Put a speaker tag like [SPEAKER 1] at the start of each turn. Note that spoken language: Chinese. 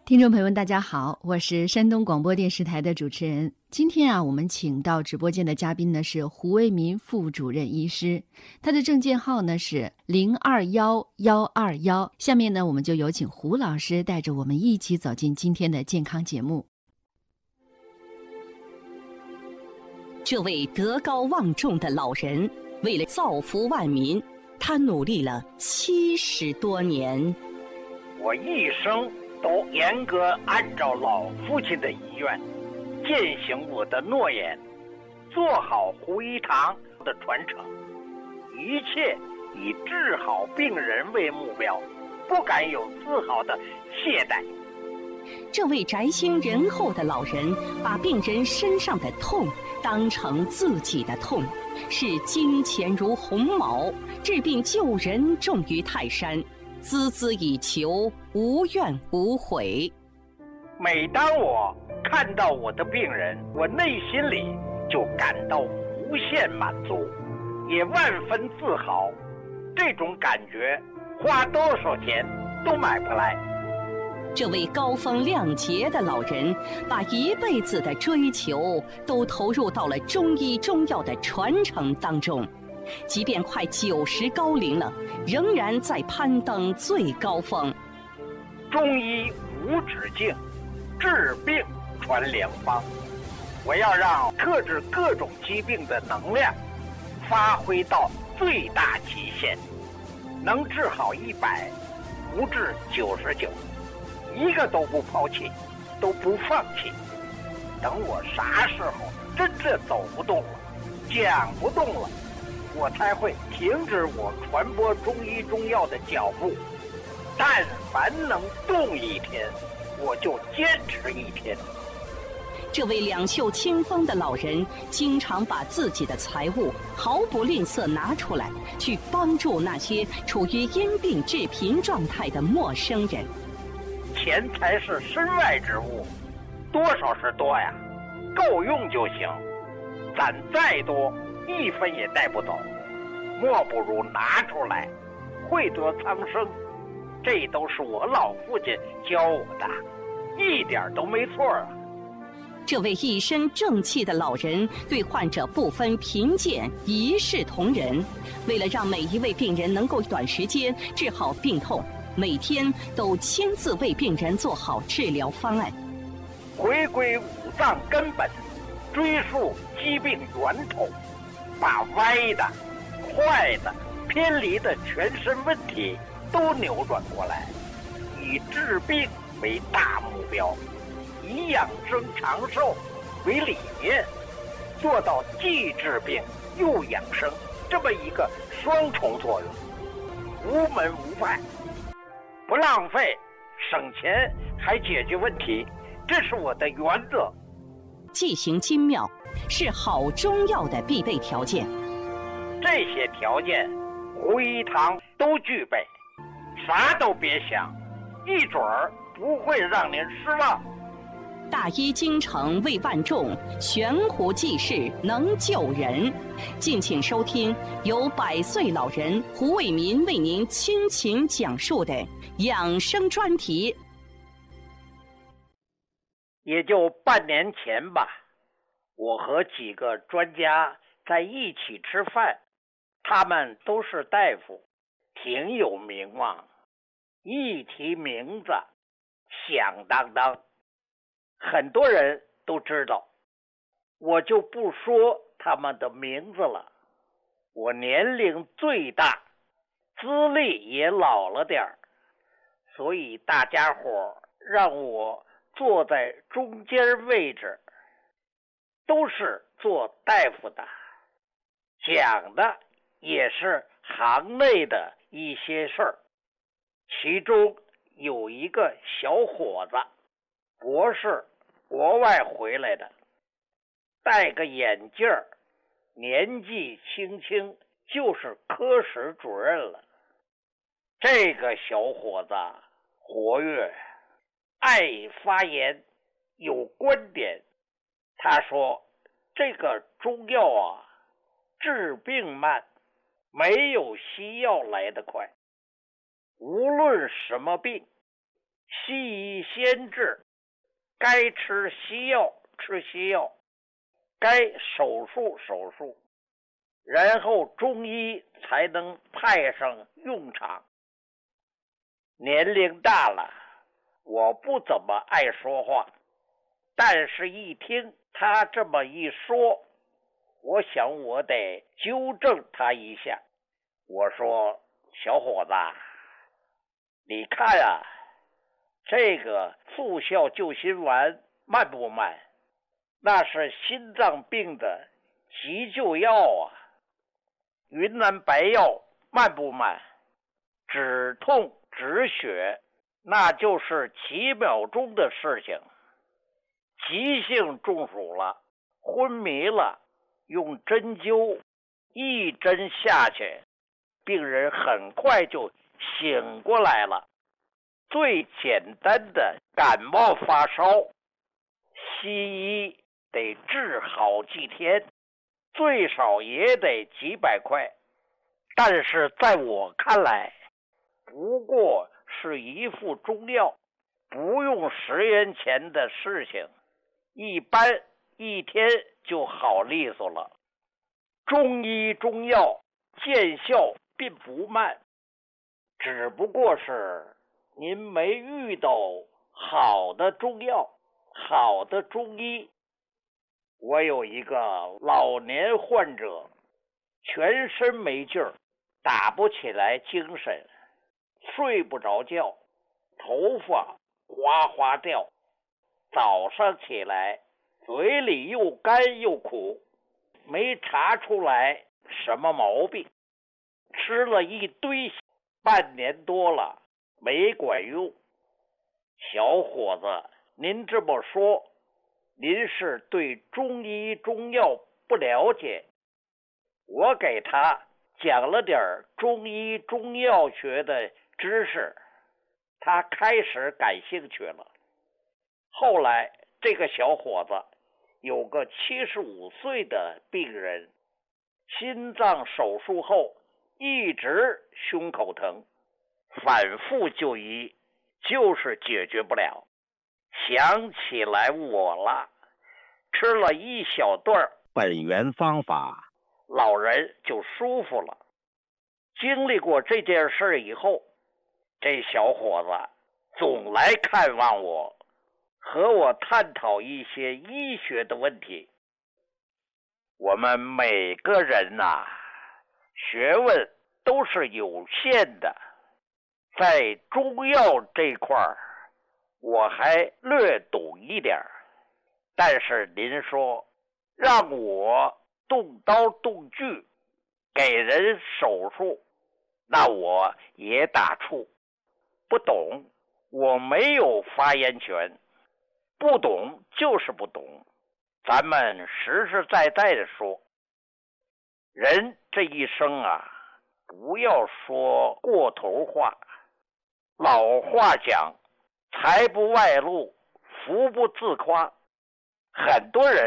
[SPEAKER 1] 听众朋友们，大家好，我是山东广播电视台的主持人。今天我们请到直播间的嘉宾呢是胡为民副主任医师，他的证件号呢是021121。下面呢，我们就有请胡老师带着我们一起走进今天的健康节目。
[SPEAKER 2] 这位德高望重的老人，为了造福万民，他努力了70多年。
[SPEAKER 3] 我一生都严格按照老父亲的遗愿，践行我的诺言，做好胡一堂的传承，一切以治好病人为目标，不敢有丝毫的懈怠。
[SPEAKER 2] 这位宅心仁厚的老人，把病人身上的痛当成自己的痛，视金钱如鸿毛，治病救人重于泰山，孜孜以求，无怨无悔。
[SPEAKER 3] 每当我看到我的病人，我内心里就感到无限满足，也万分自豪。这种感觉花多少钱都买不来。
[SPEAKER 2] 这位高风亮节的老人，把一辈子的追求都投入到了中医中药的传承当中，即便快90高龄了，仍然在攀登最高峰。
[SPEAKER 3] 中医无止境，治病传良方。我要让克制各种疾病的能量发挥到最大极限，能治好100，不治99，一个都不抛弃，都不放弃。等我啥时候真正走不动了，讲不动了，我才会停止我传播中医中药的脚步。但凡能动一天，我就坚持一天。
[SPEAKER 2] 这位两袖清风的老人，经常把自己的财物毫不吝啬拿出来，去帮助那些处于因病致贫状态的陌生人。
[SPEAKER 3] 钱财是身外之物，多少是多呀，够用就行。攒再多，1分也带不走，莫不如拿出来，惠泽苍生。这都是我老父亲教我的，一点都没错啊。
[SPEAKER 2] 这位一身正气的老人，对患者不分贫贱，一视同仁。为了让每一位病人能够短时间治好病痛，每天都亲自为病人做好治疗方案，
[SPEAKER 3] 回归五脏根本，追溯疾病源头，把歪的、坏的、偏离的全身问题都扭转过来，以治病为大目标，以养生长寿为理念，做到既治病又养生这么一个双重作用，无门无派，不浪费，省钱还解决问题，这是我的原则。
[SPEAKER 2] 剂行精妙是好中药的必备条件，
[SPEAKER 3] 这些条件胡一堂都具备，啥都别想，一准儿不会让您失望。
[SPEAKER 2] 大医精诚为万众，悬壶济世能救人。敬请收听由100岁老人胡为民为您倾情讲述的养生专题。
[SPEAKER 3] 也就半年前吧，我和几个专家在一起吃饭，他们都是大夫，挺有名望，一提名字响当当，很多人都知道。我就不说他们的名字了，我年龄最大，资历也老了点儿，所以大家伙让我坐在中间位置，都是做大夫的，讲的也是行内的一些事儿。其中有一个小伙子，博士，国外回来的，戴个眼镜儿，年纪轻轻就是科室主任了。这个小伙子活跃，爱发言，有观点。他说这个中药啊，治病慢，没有西药来得快。无论什么病， 西医先治，该吃西药吃西药，该手术手术，然后中医才能派上用场。年龄大了，我不怎么爱说话，但是一听他这么一说，我想我得纠正他一下。我说，小伙子，你看啊，这个速效救心丸慢不慢？那是心脏病的急救药啊。云南白药慢不慢？止痛止血，那就是几秒钟的事情。急性中暑了，昏迷了，用针灸一针下去，病人很快就醒过来了。最简单的感冒发烧，西医得治好几天，最少也得几百块。但是在我看来，不过是一副中药，不用10元钱的事情，一般一天就好利索了。中医中药见效并不慢，只不过是您没遇到好的中药，好的中医。我有一个老年患者，全身没劲儿，打不起来精神，睡不着觉，头发哗哗掉，早上起来嘴里又干又苦，没查出来什么毛病，吃了一堆，半年多了没管用。小伙子，您这么说，您是对中医中药不了解。我给他讲了点中医中药学的知识，他开始感兴趣了。后来这个小伙子有个75岁的病人，心脏手术后一直胸口疼，反复就医，就是解决不了。想起来我了，吃了一小段本源方法，老人就舒服了。经历过这件事以后，这小伙子总来看望我，和我探讨一些医学的问题。我们每个人呐，学问都是有限的，在中药这块儿，我还略懂一点，但是您说让我动刀动锯给人手术，那我也打怵，不懂，我没有发言权，不懂就是不懂。咱们实实在在的说，人这一生啊，不要说过头话。老话讲，财不外露，福不自夸。很多人